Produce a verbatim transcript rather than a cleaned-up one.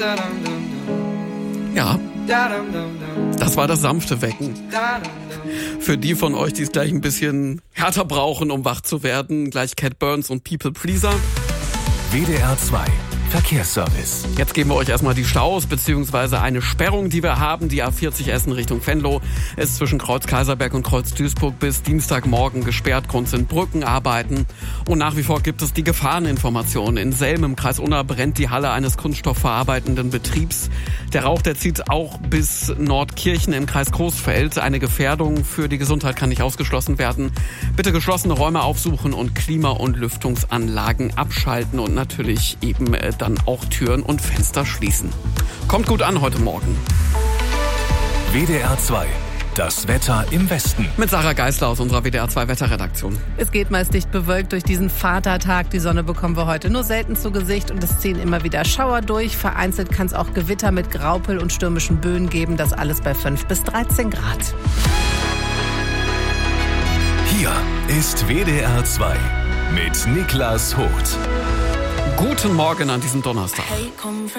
Ja, das war das sanfte Wecken. Für die von euch, die es gleich ein bisschen härter brauchen, um wach zu werden, gleich Cat Burns und People Pleaser. W D R zwei Verkehrsservice. Jetzt geben wir euch erstmal die Staus, beziehungsweise eine Sperrung, die wir haben. Die A vierzig Essen Richtung Venlo ist zwischen Kreuz Kaiserberg und Kreuz Duisburg bis Dienstagmorgen gesperrt. Grund sind Brückenarbeiten. Und nach wie vor gibt es die Gefahreninformation. In Selm im Kreis Unna brennt die Halle eines kunststoffverarbeitenden Betriebs. Der Rauch, der zieht auch bis Nordkirchen im Kreis Coesfeld. Eine Gefährdung für die Gesundheit kann nicht ausgeschlossen werden. Bitte geschlossene Räume aufsuchen und Klima- und Lüftungsanlagen abschalten und natürlich eben äh, dann auch Türen und Fenster schließen. Kommt gut an heute Morgen. W D R zwei. Das Wetter im Westen. Mit Sarah Geisler aus unserer W D R zwei Wetterredaktion. Es geht meist dicht bewölkt durch diesen Vatertag. Die Sonne bekommen wir heute nur selten zu Gesicht und es ziehen immer wieder Schauer durch. Vereinzelt kann es auch Gewitter mit Graupel und stürmischen Böen geben. Das alles bei fünf bis dreizehn Grad. Hier ist W D R zwei mit Niklas Hoth. Guten Morgen an diesem Donnerstag. Hey, komm,